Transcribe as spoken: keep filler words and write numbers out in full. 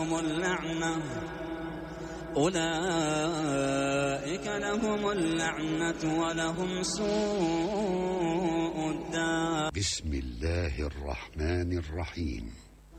لهم اللعنة أولئك لهم اللعنة ولهم سوء الدار. بسم الله الرحمن الرحيم.